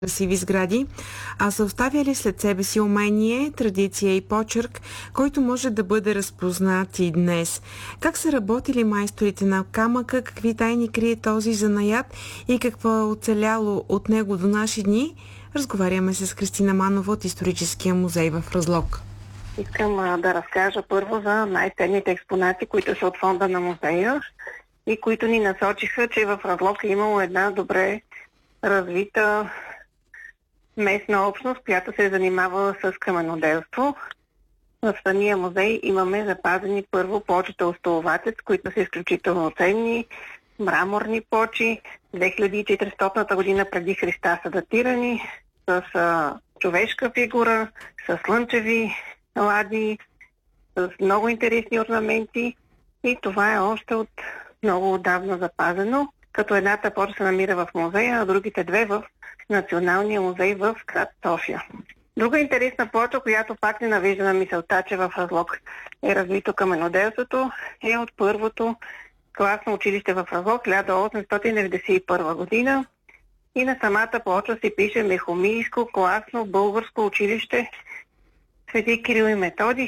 Красиви сгради, а са оставяли след себе си умение, традиция и почерк, който може да бъде разпознат и днес. Как са работили майсторите на камъка, какви тайни крие този занаят и какво е оцеляло от него до наши дни, разговаряме с Христина Манова от Историческия музей в Разлог. Искам да разкажа първо за най-ценните експонати, които са от фонда на музея и които ни насочиха, че в Разлог е имало една добре развита местна общност, която се е занимавала с каменоделство. В самия музей имаме запазени първо плочите от Столоватец, които са изключително ценни, мраморни плочи, 2400 година преди Христа са датирани, с човешка фигура, с слънчеви лади, с много интересни орнаменти и това е още от много отдавна запазено, като едната плоча се намира в музея, а другите две в Националния музей в град София. Друга интересна плоча, която пак не навежда на мисълта, че в Разлог е развито каменоделството, е от първото класно училище в Разлог, 1891 година. И на самата плоча се пише Мехомийско класно българско училище Свети Кирил и Методий,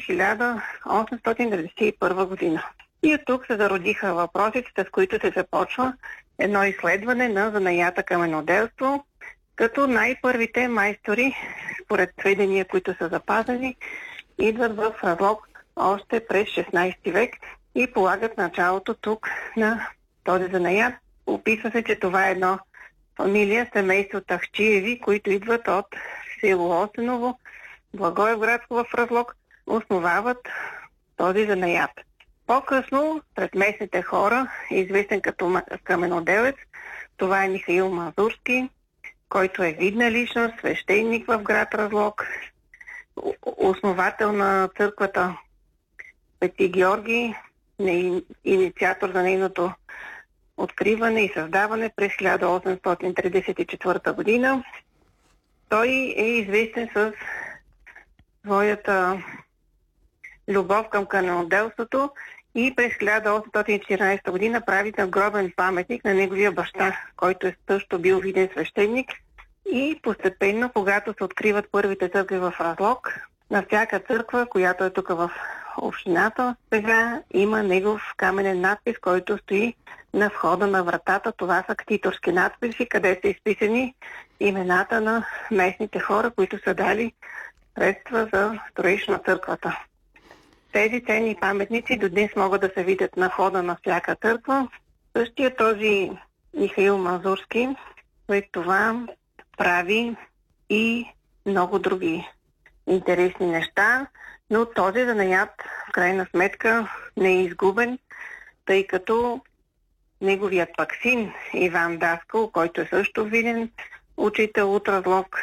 1891 година. И от тук се зародиха въпросите, с които се започва едно изследване на занаята каменоделство, като най-първите майстори, според сведения, които са запазени, идват в Разлог още през 16 век и полагат началото тук на този занаят. Описва се, че това е едно фамилия, семейство Тахчиеви, които идват от село Осеново, Благоевградско в Разлог, основават този занаят. По-късно, сред местните хора, известен като каменоделец, това е Михаил Мазурски, който е видна личност, свещеник в град Разлог, основател на църквата Свети Георги, инициатор за нейното откриване и създаване през 1834 година. Той е известен с своята любов към каменоделството и през 1814 година прави надгробен паметник на неговия баща, който е също бил виден свещеник. И постепенно, когато се откриват първите църкви в Разлог, на всяка църква, която е тук в общината, сега има негов каменен надпис, който стои на входа на вратата. Това са ктиторски надписи, къде са изписани имената на местните хора, които са дали средства за строеж на църквата. Тези ценни паметници до днес могат да се видят на входа на всяка църква. Същия този Михаил Мазурски след това прави и много други интересни неща, но този занаят в крайна сметка не е изгубен, тъй като неговият пак син Иван Даскал, който е също виден учител от Разлог,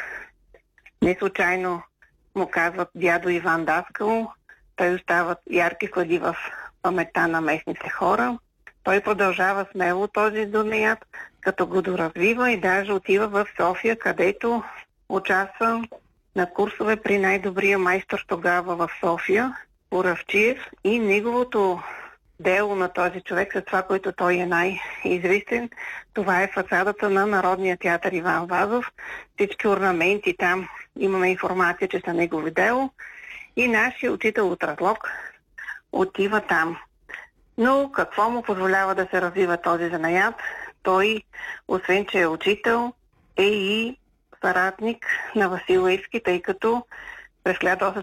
не случайно му казват дядо Иван Даскал, той остават ярки следи в паметта на местните хора. Той продължава смело този занаят, като го доразвива и даже отива в София, където участва на курсове при най-добрия майстор тогава в София, Боравчиев, и неговото дело на този човек, за това, което той е най-известен, това е фасадата на Народния театър Иван Вазов. Всички орнаменти там имаме информация, че са негови дело. И нашия учител от Разлог отива там. Но какво му позволява да се развива този занаят? Той, освен че е учител, е и съратник на Васил Левски, тъй като през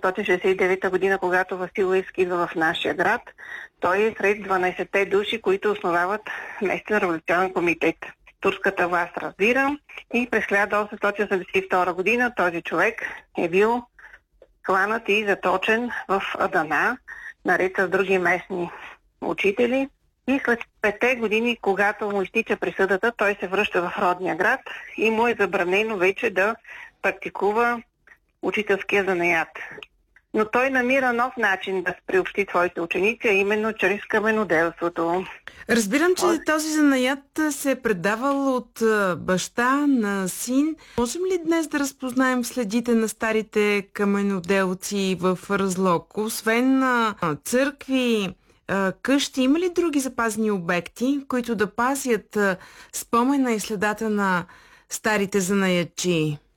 1869 година, когато Васил Левски идва в нашия град, той е сред 12-те души, които основават местен революционен комитет. Турската власт разбира и през 1882 година този човек е бил хванат и заточен в Адана, наред с други местни учители. И след 5 години, когато му изтича присъдата, той се връща в родния град и му е забранено вече да практикува учителския занаят. Но той намира нов начин да приобщи своите ученици, а именно чрез каменоделството. Разбирам, че този занаят се е предавал от баща на син. Можем ли днес да разпознаем следите на старите каменоделци в Разлог? Освен църкви, къщи, има ли други запазени обекти, които да пазят спомена и следата на старите занаятчии?